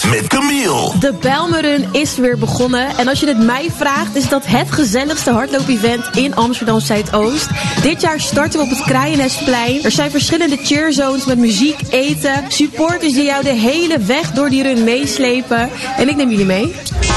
met Camille. De Bijlmerrun is weer begonnen. En als je het mij vraagt, is dat het gezelligste hardloop-event in Amsterdam Zuidoost. Dit jaar starten we op het Kraaiennestplein. Er zijn verschillende cheerzones met muziek, eten, supporters die jou de hele weg door die run meeslepen. En ik neem jullie mee.